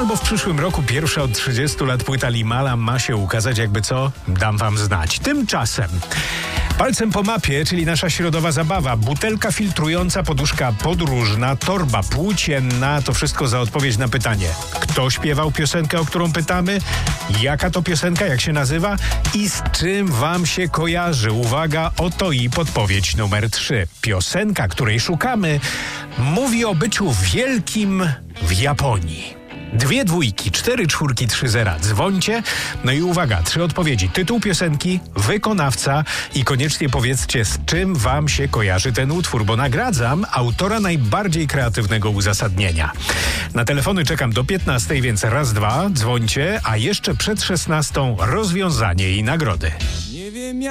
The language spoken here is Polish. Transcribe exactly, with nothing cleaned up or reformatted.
albo w przyszłym roku pierwsza od trzydziestu lat płyta Limala ma się ukazać, jakby co, dam wam znać. Tymczasem palcem po mapie, czyli nasza środowa zabawa, butelka filtrująca, poduszka podróżna, torba płócienna, to wszystko za odpowiedź na pytanie: kto śpiewał piosenkę, o którą pytamy, jaka to piosenka, jak się nazywa i z czym wam się kojarzy. Uwaga, oto i podpowiedź numer trzy. Piosenka, której szukamy, mówi o byciu wielkim w Japonii. Dwie dwójki, cztery czwórki, trzy zera. Dzwońcie. No i uwaga, trzy odpowiedzi. Tytuł piosenki, wykonawca i koniecznie powiedzcie, z czym wam się kojarzy ten utwór, bo nagradzam autora najbardziej kreatywnego uzasadnienia. Na telefony czekam do piętnastej, więc raz, dwa, dzwońcie, a jeszcze przed szesnastą rozwiązanie i nagrody. Nie wiem,